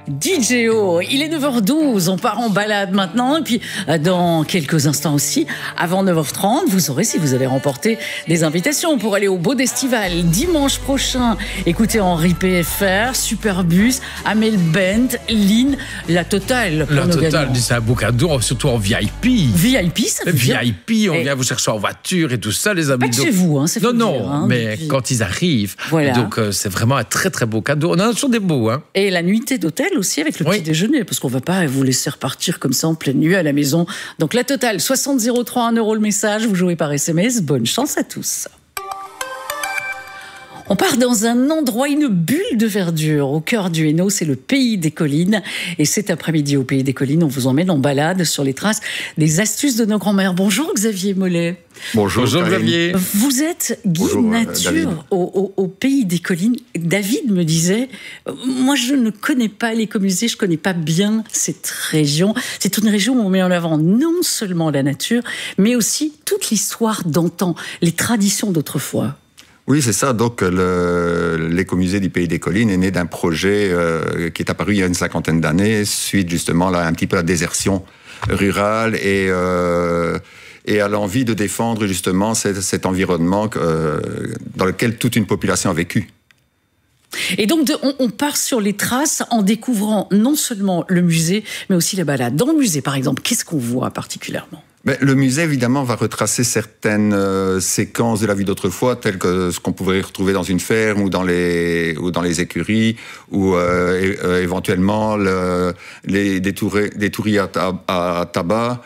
DJO, il est 9h12, on part en balade maintenant et puis dans quelques instants aussi, avant 9h30, vous saurez si vous avez remporté des invitations pour aller au Beau d'Estival dimanche prochain. Écoutez Henri PFR, Superbus, Amel Bent, Lynn, la totale. La totale, c'est un beau cadeau, surtout en VIP. VIP, ça veut dire VIP, on vient vous chercher en voiture et tout ça, les amis. Pas que chez vous, c'est Non, faut non, dire, mais depuis... quand ils arrivent. Voilà. Donc c'est vraiment un très très beau cadeau. On en a toujours des beaux, hein. Et la nuitée d'hôtel aussi avec le petit déjeuner, parce qu'on ne va pas vous laisser repartir comme ça en pleine nuit à la maison. Donc la totale, 60 03 1 € le message, vous jouez par SMS, bonne chance à tous. On part dans un endroit, une bulle de verdure au cœur du Hainaut, c'est le Pays des Collines. Et cet après-midi au Pays des Collines, on vous emmène en balade sur les traces des astuces de nos grands-mères. Bonjour Xavier Mollet. Bonjour Xavier. Vous êtes guide nature au Pays des Collines. David me disait, moi je ne connais pas l'écomusée, je ne connais pas bien cette région. C'est une région où on met en avant non seulement la nature, mais aussi toute l'histoire d'antan, les traditions d'autrefois. Oui, c'est ça. Donc, l'écomusée du Pays des Collines est né d'un projet qui est apparu il y a une 50aine d'années, suite justement là, un petit peu à la désertion rurale et à l'envie de défendre justement cet environnement dans lequel toute une population a vécu. Et donc, on part sur les traces en découvrant non seulement le musée, mais aussi la balade. Dans le musée, par exemple, qu'est-ce qu'on voit particulièrement ? Le musée, évidemment, va retracer certaines séquences de la vie d'autrefois, telles que ce qu'on pouvait retrouver dans une ferme ou dans les écuries, ou éventuellement des touris à tabac.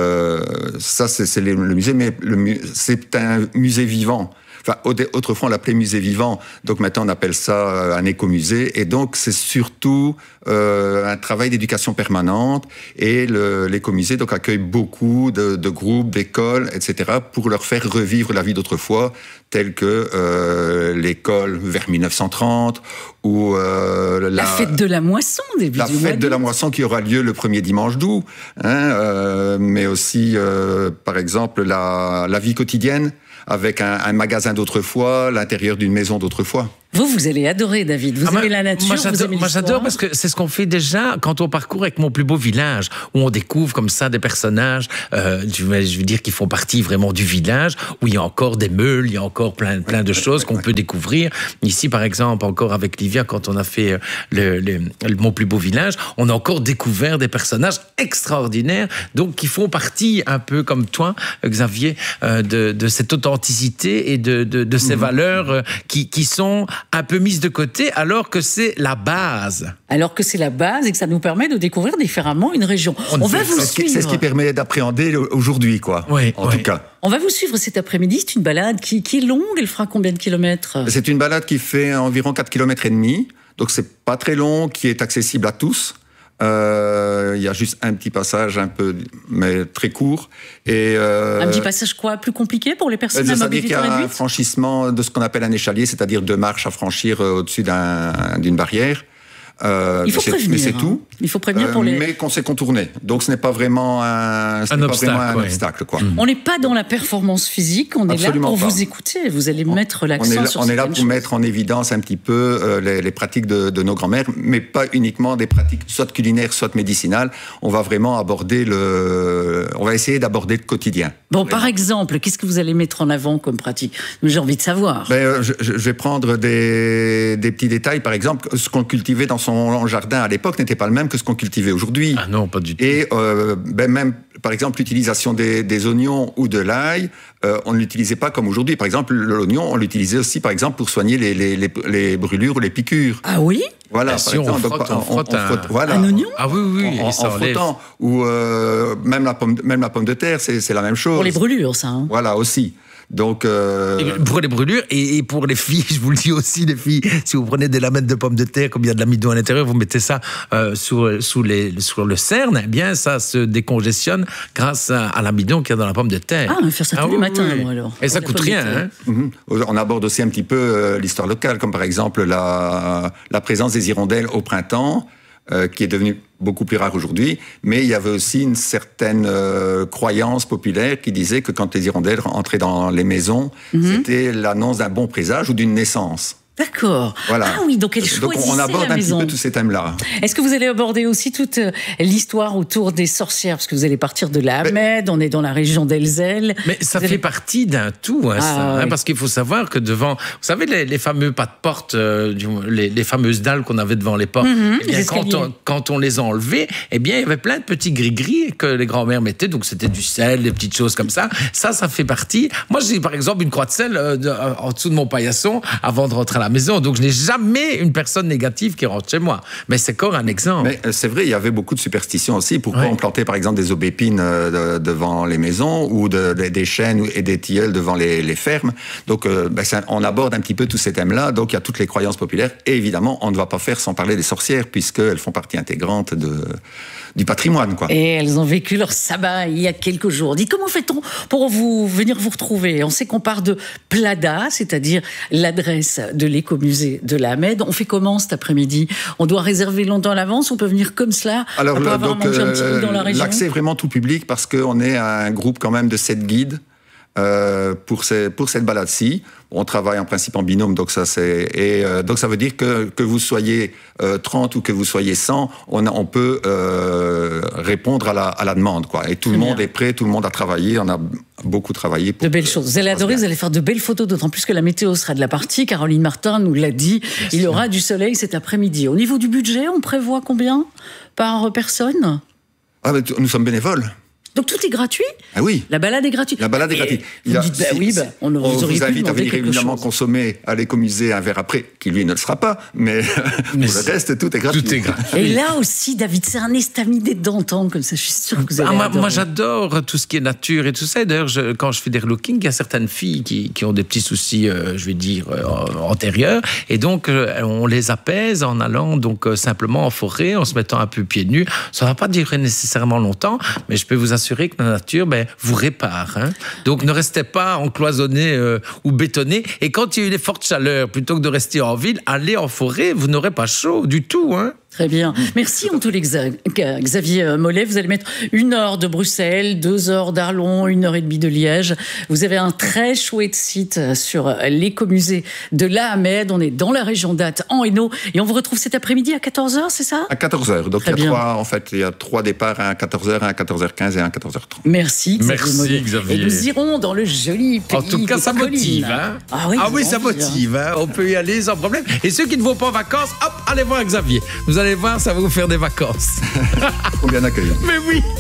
Ça, c'est le musée, mais c'est un musée vivant. Enfin, autrefois, on l'appelait musée vivant. Donc maintenant, on appelle ça un écomusée. Et donc, c'est surtout un travail d'éducation permanente. Et l'écomusée donc accueille beaucoup de groupes, d'écoles, etc., pour leur faire revivre la vie d'autrefois, telle que l'école vers 1930 ou la fête de la moisson, début du mois d'août. La fête de la moisson qui aura lieu le premier dimanche d'août, mais aussi, par exemple, la vie quotidienne, avec un magasin d'autrefois, l'intérieur d'une maison d'autrefois. Vous allez adorer, David. Vous aimez la nature, moi j'adore parce que c'est ce qu'on fait déjà quand on parcourt avec Mon plus beau village, où on découvre comme ça des personnages, je veux dire, qui font partie vraiment du village, où il y a encore des meules, il y a encore plein de choses qu'on peut découvrir. Ici, par exemple, encore avec Livia, quand on a fait le Mon plus beau village, on a encore découvert des personnages extraordinaires, donc qui font partie, un peu comme toi, Xavier, de cette authenticité et de ces valeurs qui sont un peu mise de côté, alors que c'est la base. Alors que c'est la base et que ça nous permet de découvrir différemment une région. On va vous suivre. C'est ce qui permet d'appréhender aujourd'hui, quoi. Oui, en tout cas. On va vous suivre cet après-midi. C'est une balade qui est longue. Elle fera combien de kilomètres ? C'est une balade qui fait environ 4,5 km. Donc c'est pas très long, qui est accessible à tous. Il y a juste un petit passage un peu, mais très court. Un petit passage quoi ? Plus compliqué pour les personnes à mobilité réduite ? C'est-à-dire qu'il y a un franchissement de ce qu'on appelle un échalier, c'est-à-dire 2 marches à franchir au-dessus d'une barrière. Il faut prévenir. Mais c'est tout. Il faut prévenir pour les... Mais qu'on sait contourner. Donc ce n'est pas vraiment un obstacle, quoi. On n'est pas dans la performance physique, on est Absolument là pour pas. vous écouter. Vous allez mettre l'accent sur On est là pour mettre en évidence un petit peu les pratiques de nos grands-mères, mais pas uniquement des pratiques soit culinaires, soit médicinales. On va vraiment aborder on va essayer d'aborder le quotidien. Bon, par exemple, qu'est-ce que vous allez mettre en avant comme pratique ? J'ai envie de savoir. Je vais prendre des petits détails. Par exemple, ce qu'on cultivait dans son jardin à l'époque n'était pas le même que ce qu'on cultivait aujourd'hui. Ah non, pas du tout. Et même, par exemple, l'utilisation des oignons ou de l'ail, on ne l'utilisait pas comme aujourd'hui. Par exemple, l'oignon, on l'utilisait aussi, par exemple, pour soigner les brûlures ou les piqûres. Ah oui ? Voilà, par exemple, on frotte voilà. Un oignon ? Ah oui, en frottant. Ou même la pomme de terre, c'est la même chose. Pour les brûlures, ça. Hein. Voilà, aussi. Donc, pour les brûlures et pour les filles, je vous le dis aussi, les filles, si vous prenez des lamelles de pommes de terre, comme il y a de l'amidon à l'intérieur, vous mettez ça sur le cerne, eh bien ça se décongestionne grâce à l'amidon qu'il y a dans la pomme de terre. Ah, on va faire ça tous les matins, moi, alors. Et ça coûte rien. Hein. On aborde aussi un petit peu l'histoire locale, comme par exemple la présence des hirondelles au printemps, qui est devenue beaucoup plus rare aujourd'hui, mais il y avait aussi une certaine croyance populaire qui disait que quand les hirondelles entraient dans les maisons, c'était l'annonce d'un bon présage ou d'une naissance. D'accord. Voilà. Ah oui, donc elle Donc choisissait on aborde la un petit maison. peu tous ces thèmes-là. Est-ce que vous allez aborder aussi toute l'histoire autour des sorcières? Parce que vous allez partir de la Hamed, on est dans la région d'Elzel. Mais ça fait partie d'un tout, oui. parce qu'il faut savoir que devant, vous savez, les fameux pas de porte, les fameuses dalles qu'on avait devant les portes, eh bien, les escaliers. quand on les a enlevées, eh bien, il y avait plein de petits gris-gris que les grands-mères mettaient, donc c'était du sel, des petites choses comme ça. Ça fait partie. Moi, j'ai par exemple une croix de sel en dessous de mon paillasson avant de rentrer à la maison, donc je n'ai jamais une personne négative qui rentre chez moi. Mais c'est encore un exemple. Mais c'est vrai, il y avait beaucoup de superstitions aussi. Pourquoi on plantait par exemple des aubépines devant les maisons ou des chênes et des tilleuls devant les fermes. Donc on aborde un petit peu tous ces thèmes-là. Donc il y a toutes les croyances populaires. Et évidemment, on ne va pas faire sans parler des sorcières puisqu'elles font partie intégrante du patrimoine, quoi. Et elles ont vécu leur sabbat il y a quelques jours. Dites, comment fait-on pour venir vous retrouver? On sait qu'on part de Plada, c'est-à-dire l'adresse de l'écomusée de la Hamed. On fait comment cet après-midi? On doit réserver longtemps à l'avance? On peut venir comme cela Alors, après avoir mangé un petit peu dans la région? l'accès est vraiment tout public parce qu'on est un groupe quand même de 7 guides pour cette balade-ci. On travaille en principe en binôme, donc ça veut dire que vous soyez 30 ou que vous soyez 100, on peut répondre à la demande, quoi. Et tout le monde est prêt, tout le monde a travaillé, on a beaucoup travaillé. De belles choses. Vous allez adorer, vous allez faire de belles photos, d'autant plus que la météo sera de la partie. Caroline Martin nous l'a dit, il y aura du soleil cet après-midi. Au niveau du budget, on prévoit combien par personne? Nous sommes bénévoles. Donc tout est gratuit? Ah oui. La balade est gratuite? La balade est gratuite. Vous me dites, on vous invite à venir évidemment consommer à l'écomusée un verre après, qui lui ne le sera pas, mais pour le reste, tout est gratuit. Tout est gratuit. Et là aussi, David, c'est un estamidé d'antan, comme ça, je suis sûre que vous allez adorer. Moi, j'adore tout ce qui est nature et tout ça. D'ailleurs, quand je fais des relooking, il y a certaines filles qui ont des petits soucis, je vais dire, antérieurs. Et donc, on les apaise en allant donc simplement en forêt, en se mettant un peu pieds nus. Ça ne va pas durer nécessairement longtemps, mais je peux vous assurer que la nature vous répare. Hein. Donc ne restez pas encloisonné ou bétonné. Et quand il y a eu des fortes chaleurs, plutôt que de rester en ville, allez en forêt, vous n'aurez pas chaud du tout. Hein. Très bien. Merci en tous les Xavier Mollet. Vous allez mettre 1 heure de Bruxelles, 2 heures d'Arlon, 1h30 de Liège. Vous avez un très chouette site sur l'écomusée de la Hamed. On est dans la région d'Ath, en Hainaut. Et on vous retrouve cet après-midi à 14h, c'est ça? À 14h. Donc il y a 3 départs, un à 14h, un à 14h15 et un à 14h30. Merci Xavier Mollet. Xavier. Et nous irons dans le joli pays. En tout cas, ça motive. Hein. Ah oui, ça motive. Hein. On peut y aller sans problème. Et ceux qui ne vont pas en vacances, hop, allez voir Xavier. Vous allez voir, ça va vous faire des vacances. Faut bien accueillir. Mais oui.